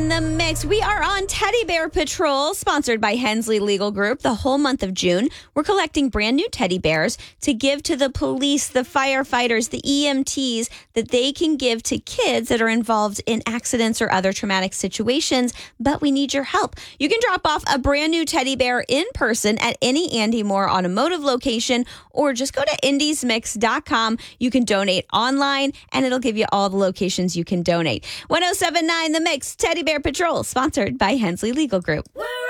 in the mix. We are on Teddy Bear Patrol, sponsored by Hensley Legal Group. The whole month of June, we're collecting brand new teddy bears to give to the police, the firefighters, the EMTs that they can give to kids that are involved in accidents or other traumatic situations. But we need your help. You can drop off a brand new teddy bear in person at any Andy Moore automotive location, or just go to indiesmix.com. You can donate online, and it'll give you all the locations you can donate. 107.9 The Mix, Teddy Bear Patrol, sponsored by Hensley Legal Group.